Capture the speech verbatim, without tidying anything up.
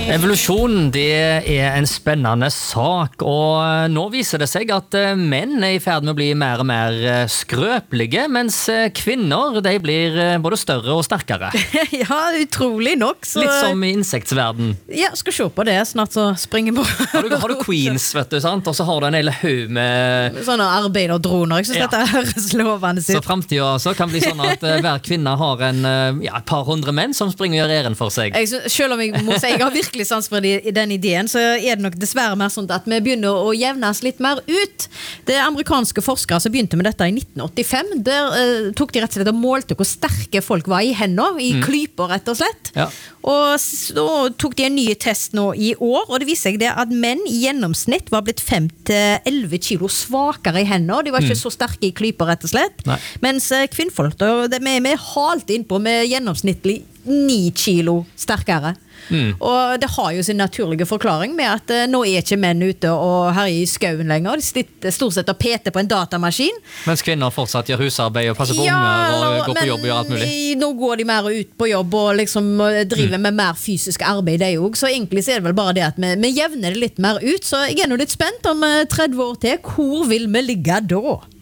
Evolusjon, det er en spennende sak, og nå viser det seg at menn er i ferd med å bli mer og mer skrøpelige, mens kvinner, de blir både større og sterkere. Ja, utrolig nok. Så... Litt som i insektsverden. Ja, skal se på det, snart så springer på. Har du, har du Queens, vet du, sant? Og så har du en hel haug med... Sånne arbeiderdroner, jeg synes Ja. dette høres lovende sitt. Så fremtiden så kan bli sånn at uh, hver kvinne har en, uh, ja, et par hundre menn som springer og gjør æren for seg. Jeg, synes- selv om jeg må si jeg har virkelig sans for de, den ideen, så er det nok dessverre mer sånn at vi begynner å jevnes litt mer ut. Det er amerikanske forskere som begynte med dette i nitten åttifem. Der eh, tok de rett og slett og målte hvor sterke folk var i hendene, i klyper rett og slett. Ja. Og så tok de en ny test nå i år, og det viser seg det at menn i gjennomsnitt var blitt fem til elleve kilo svakere i hendene. De var ikke så sterke i klyper rett og slett. Nei. Mens eh, kvinnfolk, da, det, vi, vi er halt innpå med gjennomsnittlig ni kilo sterkere. Mm. Og det har jo sin naturlige forklaring med at uh, nå er ikke menn ute og herjer i skauen lenger. De sitter stort sett og peter på en datamaskin. Mens kvinner fortsatt gjør husarbeid og passer på unger og går på jobb og gjør alt mulig. I, nå går de mer ut på jobb og liksom uh, driver mm. med mer fysisk arbeid de også. Så egentlig så er det vel bare det at vi, vi jevner det litt mer ut. Så jeg er nå litt spent om uh, tretti år til. Hvor vil vi ligge da?